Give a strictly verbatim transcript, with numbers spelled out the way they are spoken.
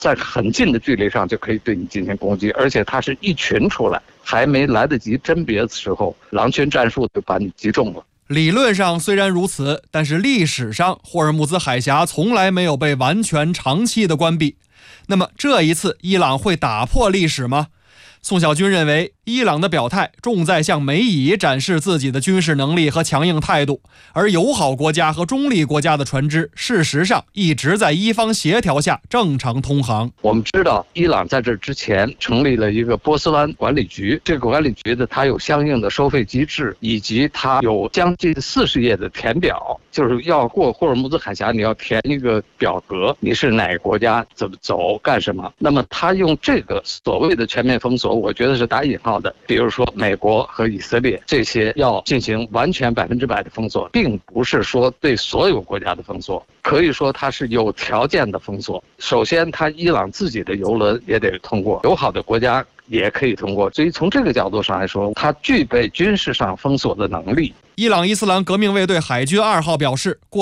在很近的距离上就可以对你进行攻击，而且它是一群出来，还没来得及甄别的时候，狼群战术就把你击中了。 理论上虽然如此，但是历史上霍尔木兹海峡从来没有被完全长期的关闭。那么这一次伊朗会打破历史吗？宋小军认为，伊朗的表态重在向美以展示自己的军事能力和强硬态度，而友好国家和中立国家的船只事实上一直在伊方协调下正常通航。 我们知道，伊朗在这之前成立了一个波斯湾管理局，这个管理局的它有相应的收费机制，以及它有将近四十页的填表，就是要过霍尔木兹海峡，你要填一个表格，你是哪个国家，怎么走，干什么。那么他用这个所谓的全面封锁，我觉得是打引号的。比如说美国和以色列这些要进行完全百分之百的封锁，并不是说对所有国家的封锁，可以说它是有条件的封锁。首先，它伊朗自己的油轮也得通过，友好的国家也可以通过，所以从这个角度上来说，它具备军事上封锁的能力。 伊朗伊斯兰革命卫队海军二号表示，过